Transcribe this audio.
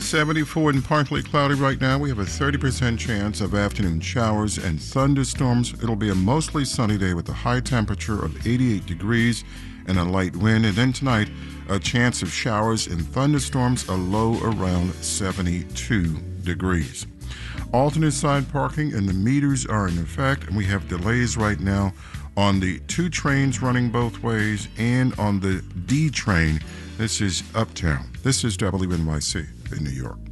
74 and partly cloudy right now. We have a 30% chance of afternoon showers and thunderstorms. It'll be a mostly sunny day with a high temperature of 88 degrees and a light wind. And then tonight, a chance of showers and thunderstorms, a low around 72 degrees. Alternate side parking and the meters are in effect, and we have delays right now on the 2 trains running both ways and on the D train. This is Uptown. This is WNYC in New York.